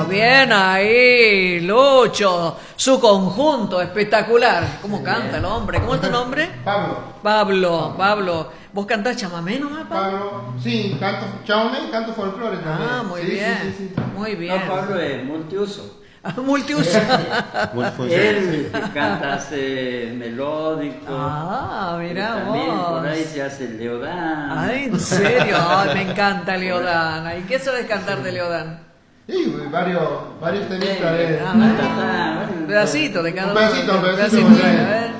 bien ahí, Lucho. Su conjunto espectacular. ¿Cómo canta el hombre? ¿Cómo es tu nombre? Pablo. ¿Vos cantás chamamé nomás, Pablo? Sí, canto chamamé y canto folclore también. Muy bien. Sí. Muy bien. No, Pablo es multiuso. Multiuso. Él canta, hace melódico. Mira también vos. por ahí se hace el Leodán. Ay, ¿en serio? Ay, me encanta Leodán. ¿Y qué sabes cantar de Leodán? Sí, varios temitas de... Pedacito de cada Un pedacito, uno. un pedacito. A ver.